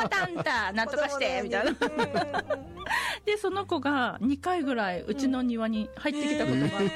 またあんたなんとかしてみたいなでその子が2回ぐらいうちの庭に入ってきたことがあって、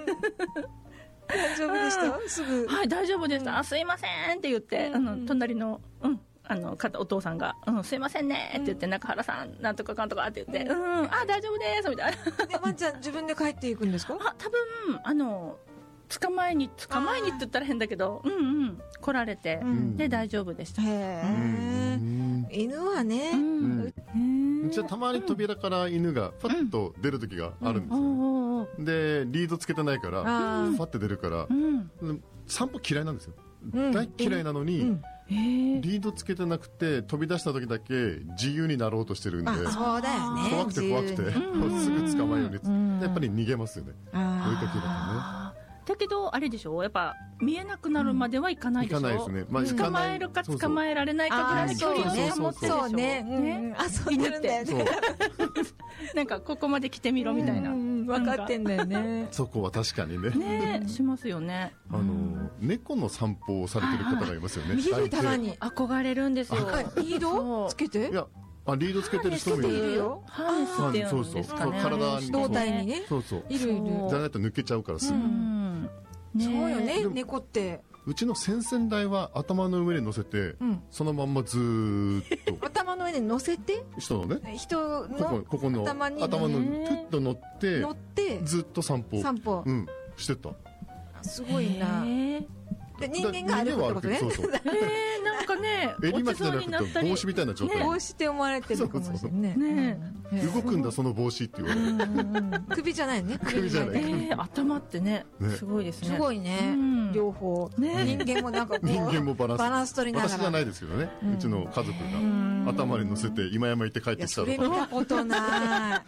大丈夫でしたすぐ。 はい、大丈夫でした。あ、すいませんって言って、隣の、お父さんが、すいませんねって言って、中原さん、なんとかかんとかって言って、あ、大丈夫ですみたいな。 で、ワンちゃん自分で帰っていくんですか？ 多分、捕まえにって言ったら変だけど、来られて、で、大丈夫でした。 へー。犬はね、 うちはたまに扉から犬がパッと出る時があるんですよね。で、リードつけてないから、パッて出るから、散歩嫌いなんですよ。大嫌いなのに、リードつけてなくて飛び出した時だけ自由になろうとしてるんで、 そうだよね。 怖くてすぐ捕まえるように、やっぱり逃げますよね。追いかけるとね。 だけどあれでしょ、やっぱ見えなくなるまではいかないでしょ。 いかないですね。 捕まえるか捕まえられないかぐらいの距離を保ってるでしょ。 そうね。遊んでるんだよね。 なんかここまで来てみろみたいな。 分かってんだよね。 そこは確かにね。 ね、しますよね。 猫の散歩をされてる方がいますよね。 見るたまに憧れるんですよ。 リードつけて？ いや、リードつけてる人もいるよ。 ハーネスって言うんですかね。 体に胴体にね。 そうそう。 いるいる。 じゃないと抜けちゃうからすぐ。 そうよね、猫って。 うちの先々代は頭の上に乗せて、そのまんまずーっと頭の上に乗せて、 人のね、 人のここの頭に乗ッと乗ってずっと散歩してた。 すごいな。で、人間が歩くってことね。 そうそう。 なんかね、 襟巻きじゃなくて帽子みたいな状態。 帽子って思われてるかもしれないね。 動くんだその帽子って言われる。 首じゃないね。 首じゃない。 頭ってね、すごいですね。 すごいね。両方。人間もなんかこう、 人間もバランス取りながら。 私じゃないですけどね。うちの家族が頭に乗せて今山行って帰ってきたとか。 それ見たことない。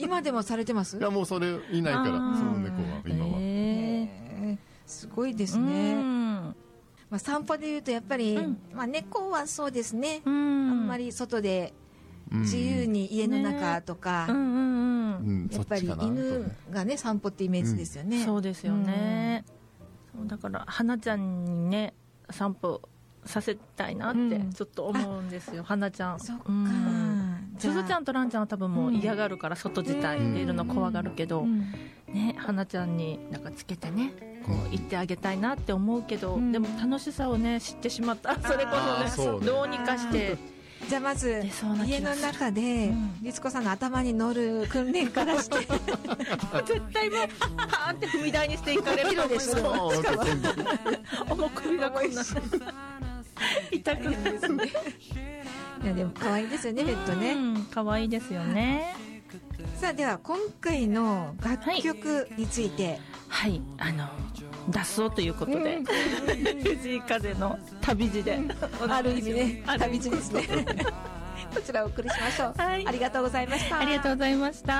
今でもされてます？ いや、もうそれいないから、その猫は今は。 すごいですね。散歩でいうとやっぱり、猫はそうですね。あんまり外で自由に家の中とか、やっぱり犬がね散歩ってイメージですよね。 そうですよね。だから花ちゃんにね散歩させたいなってちょっと思うんですよ。花ちゃん。 そっか。 すずちゃんとランちゃんは多分もう嫌がるから外自体でいるの怖がるけど、ね、花ちゃんになんかつけてねこう言ってあげたいなって思うけど、でも楽しさをね知ってしまったらそれこそねどうにかして。 じゃあまず家の中で律子さんの頭に乗る訓練からして絶対もうパーンって踏み台にしていかれるのでしょ。重首がこんな痛くないですね。 いやでも可愛いですよね、ペットね。 可愛いですよね。 さあでは今回の楽曲について、 はい、脱走ということで藤井風の旅路である意味ね旅路ですねこちらをお送りしましょう。ありがとうございました。 ありがとうございました。